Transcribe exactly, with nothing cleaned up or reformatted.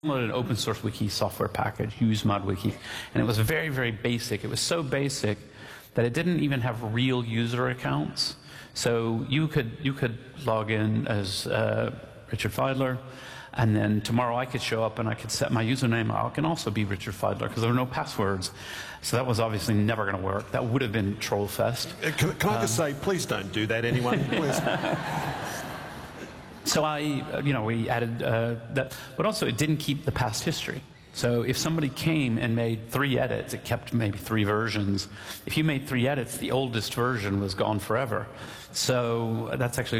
downloaded an open source wiki software package, UseModWiki, and it was very, very basic. It was so basic that it didn't even have real user accounts. So you could, you could log in as uh, Richard Fidler, and then tomorrow I could show up and I could set my username. I can also be Richard Fidler because there were no passwords. So that was obviously never going to work. That would have been Trollfest. Uh, can, can I just um, say, please don't do that, anyone, please. So I, you know, we added uh, that, but also it didn't keep the past history. So if somebody came and made three edits, it kept maybe three versions. If you made three edits, the oldest version was gone forever. So that's actually